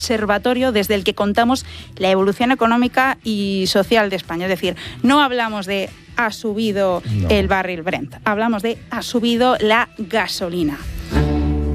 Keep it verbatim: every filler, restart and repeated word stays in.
observatorio desde el que contamos la evolución económica y social de España. Es decir, no hablamos de ha subido no. el barril Brent, hablamos de ha subido la gasolina.